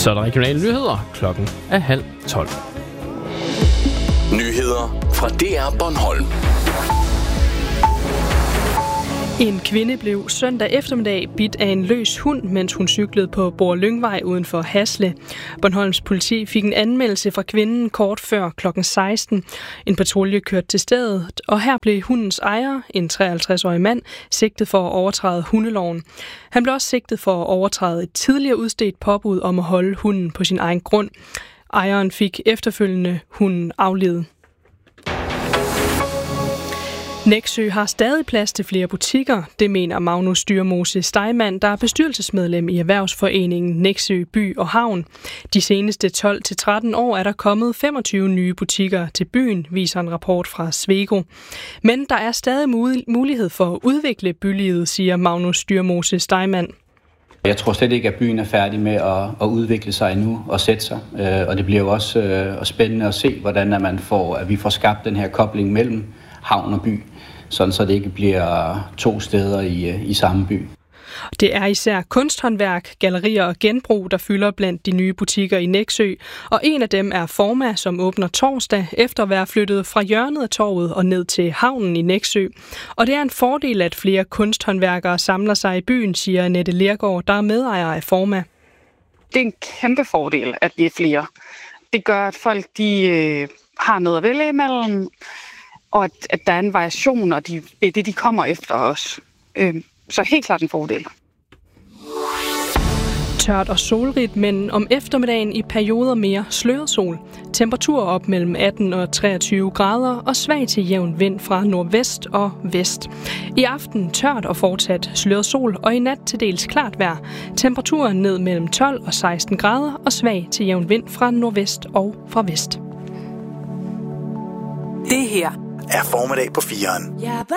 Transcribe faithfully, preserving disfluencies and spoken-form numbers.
Så er der regionale nyheder. Klokken er halv tolv. Nyheder fra D R Bornholm. En kvinde blev søndag eftermiddag bidt af en løs hund, mens hun cyklede på Borre Lyngvej uden for Hasle. Bornholms politi fik en anmeldelse fra kvinden kort før klokken seksten. En patrulje kørte til stedet, og her blev hundens ejer, en treoghalvtreds-årig mand, sigtet for at overtræde hundeloven. Han blev også sigtet for at overtræde et tidligere udstedt påbud om at holde hunden på sin egen grund. Ejeren fik efterfølgende hunden aflivet. Nexø har stadig plads til flere butikker, det mener Magnus Dyrmose Steinmann, der er bestyrelsesmedlem i Erhvervsforeningen Nexø By og Havn. De seneste tolv til tretten år er der kommet femogtyve nye butikker til byen, viser en rapport fra Svego. Men der er stadig mulighed for at udvikle bylivet, siger Magnus Dyrmose Steinmann. Jeg tror slet ikke, at byen er færdig med at, at udvikle sig endnu og sætte sig. Og det bliver jo også spændende at se, hvordan man får, at vi får skabt den her kobling mellem havn og by, sådan så det ikke bliver to steder i, i samme by. Det er især kunsthåndværk, gallerier og genbrug, der fylder blandt de nye butikker i Nexø, og en af dem er Forma, som åbner torsdag efter at være flyttet fra hjørnet af torvet og ned til havnen i Nexø. Og det er en fordel, at flere kunsthåndværkere samler sig i byen, siger Annette Lergaard, der er medejer af Forma. Det er en kæmpe fordel, at vi er flere. Det gør, at folk de, øh, har noget at vælge imellem, og at, at der er en variation, og de, det er det, de kommer efter os. Øh, så helt klart en fordel. Tørt og solrigt, men om eftermiddagen i perioder mere sløret sol. Temperaturer op mellem atten og treogtyve grader og svag til jævn vind fra nordvest og vest. I aften tørt og fortsat sløret sol, og i nat til dels klart vejr. Temperaturen ned mellem tolv og seksten grader og svag til jævn vind fra nordvest og fra vest. Det her er formiddag på fireren.